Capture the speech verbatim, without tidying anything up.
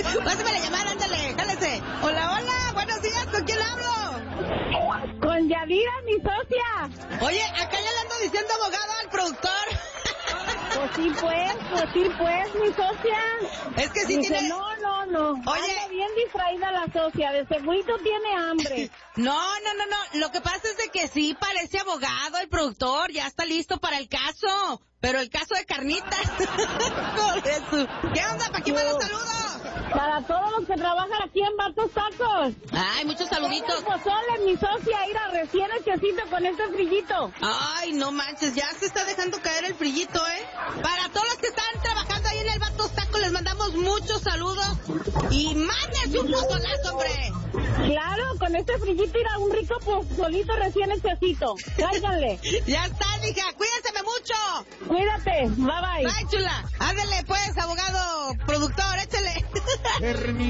Pásame la llamada, ándale, jálese. Hola, hola, buenos días, ¿con quién hablo? Con Yadira, mi socia. Oye, acá ya le ando diciendo abogado al productor. Pues sí, pues, pues sí, pues, mi socia. Es que sí Dice, tiene... no, no, no. Oye. Anda bien distraída la socia, de segurito tiene hambre. No, no, no, no, lo que pasa es de que sí parece abogado el productor, ya está listo para el caso, pero el caso de carnitas. Por eso. ¿Qué onda? ¿Para quién van los saludos? Para todos los que trabajan aquí en Vatos Tacos. Ay, muchos saluditos. Pozole, mi socia, ir a recién hechecito con este frillito. Ay, no manches, ya se está dejando caer el frillito, ¿eh? Para todos los que están trabajando ahí en el Vatos Tacos, les mandamos muchos saludos y mándense un pozolazo, hombre. Claro, con este frillito ir a un rico pozolito recién hechecito. Cáiganle. Ya está, hija, cuídense mucho. Cuídate, bye bye. Bye, chula. Ándale, pues, abogado, productor, échale.